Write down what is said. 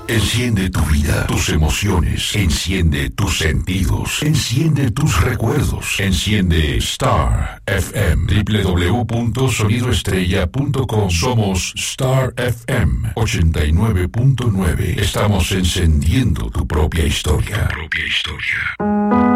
Enciende tu vida, tus emociones, enciende tus sentidos, enciende tus recuerdos, enciende Star FM, www.sonidoestrella.com. Somos Star FM 89.9. Estamos encendiendo tu propia historia.